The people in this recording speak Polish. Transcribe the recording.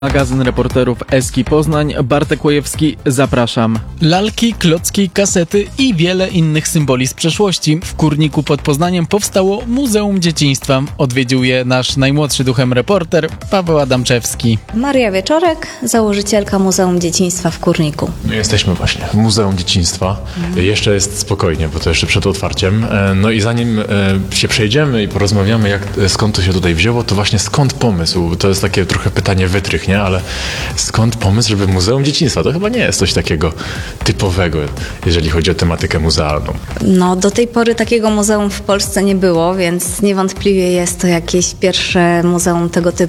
Magazyn reporterów Eski Poznań, Bartek Łojewski, zapraszam. Lalki, klocki, kasety i wiele innych symboli z przeszłości. W Kurniku pod Poznaniem powstało Muzeum Dzieciństwa. Odwiedził je nasz najmłodszy duchem reporter Paweł Adamczewski. Maria Wieczorek, założycielka Muzeum Dzieciństwa w Kurniku. My jesteśmy właśnie w Muzeum Dzieciństwa. Jeszcze jest spokojnie, bo to jeszcze przed otwarciem. No i zanim się przejdziemy i porozmawiamy, skąd to się tutaj wzięło, to właśnie skąd pomysł? To jest takie trochę pytanie wytrych, nie? Ale skąd pomysł, żeby Muzeum Dzieciństwa? To chyba nie jest coś takiego typowego, jeżeli chodzi o tematykę muzealną. No, do tej pory takiego muzeum w Polsce nie było, więc niewątpliwie jest to jakieś pierwsze muzeum tego typu.